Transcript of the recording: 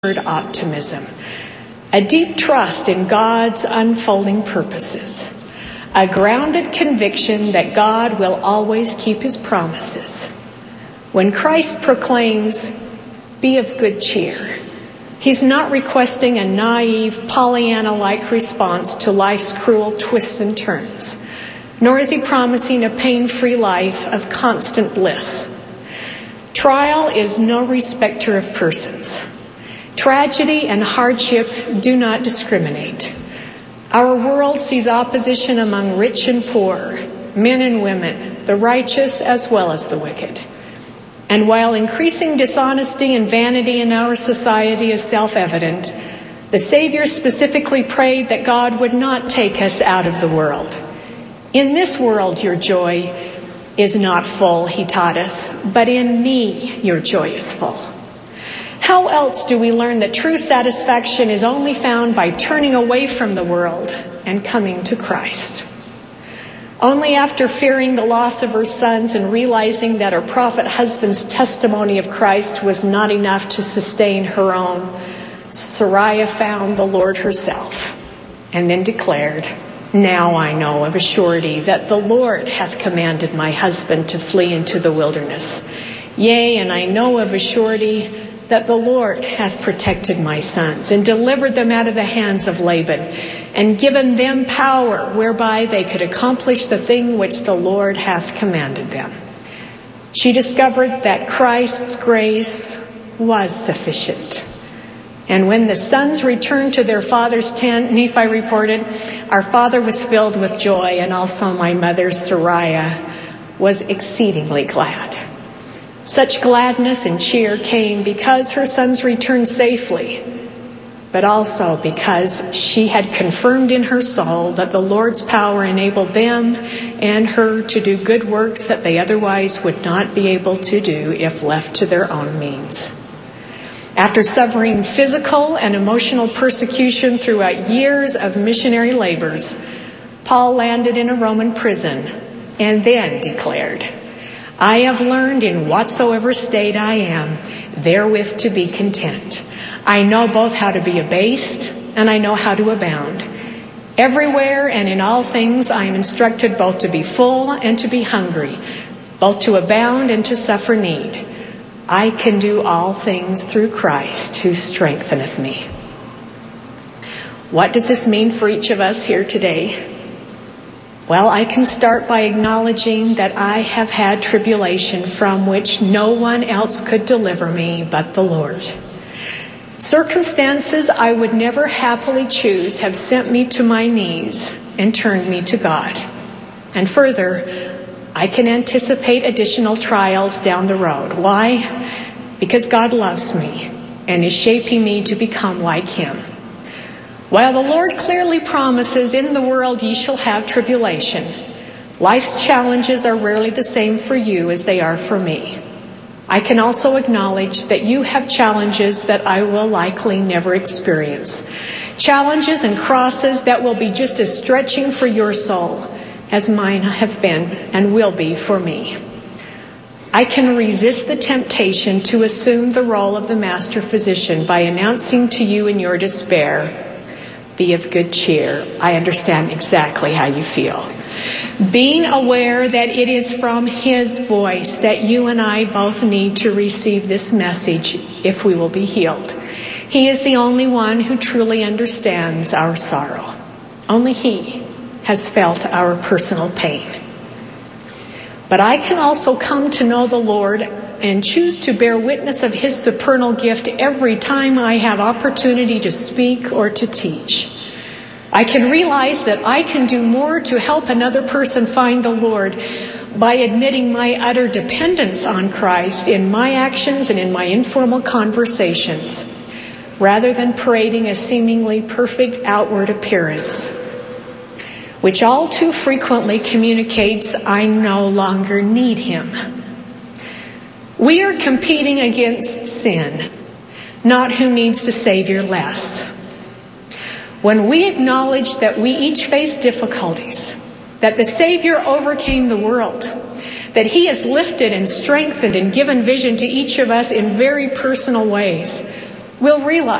optimism, a deep trust in God's unfolding purposes, a grounded conviction that God will always keep his promises. When Christ proclaims, "Be of good cheer," he's not requesting a naive, Pollyanna-like response to life's cruel twists and turns, nor is he promising a pain-free life of constant bliss. Trial is no respecter of persons. Tragedy and hardship do not discriminate. Our world sees opposition among rich and poor, men and women, the righteous as well as the wicked. And while increasing dishonesty and vanity in our society is self-evident, the Savior specifically prayed that God would not take us out of the world. "In this world your joy is not full," he taught us, "but in me your joy is full." How else do we learn that true satisfaction is only found by turning away from the world and coming to Christ? Only after fearing the loss of her sons and realizing that her prophet husband's testimony of Christ was not enough to sustain her own, Sarai found the Lord herself and then declared, "Now I know of a surety that the Lord hath commanded my husband to flee into the wilderness. Yea, and I know of a surety that the Lord hath protected my sons and delivered them out of the hands of Laban and given them power whereby they could accomplish the thing which the Lord hath commanded them." She discovered that Christ's grace was sufficient. And when the sons returned to their father's tent, Nephi reported, "Our father was filled with joy, and also my mother Sarai was exceedingly glad." Such gladness and cheer came because her sons returned safely, but also because she had confirmed in her soul that the Lord's power enabled them and her to do good works that they otherwise would not be able to do if left to their own means. After suffering physical and emotional persecution throughout years of missionary labors, Paul landed in a Roman prison and then declared, "I have learned in whatsoever state I am, therewith to be content. I know both how to be abased, and I know how to abound. Everywhere and in all things I am instructed both to be full and to be hungry, both to abound and to suffer need. I can do all things through Christ who strengtheneth me." What does this mean for each of us here today? Well, I can start by acknowledging that I have had tribulation from which no one else could deliver me but the Lord. Circumstances I would never happily choose have sent me to my knees and turned me to God. And further, I can anticipate additional trials down the road. Why? Because God loves me and is shaping me to become like him. While the Lord clearly promises, "In the world ye shall have tribulation," life's challenges are rarely the same for you as they are for me. I can also acknowledge that you have challenges that I will likely never experience. Challenges and crosses that will be just as stretching for your soul as mine have been and will be for me. I can resist the temptation to assume the role of the master physician by announcing to you in your despair, "Be of good cheer. I understand exactly how you feel." Being aware that it is from his voice that you and I both need to receive this message if we will be healed. He is the only one who truly understands our sorrow. Only he has felt our personal pain. But I can also come to know the Lord and choose to bear witness of his supernal gift every time I have opportunity to speak or to teach. I can realize that I can do more to help another person find the Lord by admitting my utter dependence on Christ in my actions and in my informal conversations, rather than parading a seemingly perfect outward appearance, which all too frequently communicates I no longer need him. We are competing against sin, not who needs the Savior less. When we acknowledge that we each face difficulties, that the Savior overcame the world, that he has lifted and strengthened and given vision to each of us in very personal ways, we'll realize